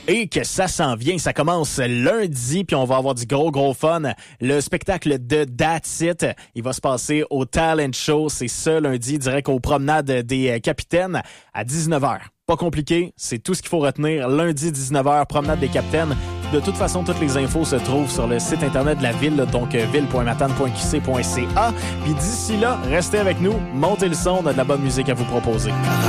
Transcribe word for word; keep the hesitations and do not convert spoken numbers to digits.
et que ça s'en vient. Ça commence lundi, puis on va avoir du gros, gros fun. Le spectacle de That's It, il va se passer au Talent Show. C'est ce lundi, direct aux promenades des Capitaines à dix-neuf heures. Pas compliqué, c'est tout ce qu'il faut retenir. Lundi, dix-neuf heures, promenade des Capitaines. De toute façon, toutes les infos se trouvent sur le site internet de la ville, donc ville point matane point q c point c a. Puis d'ici là, restez avec nous, montez le son, on a de la bonne musique à vous proposer.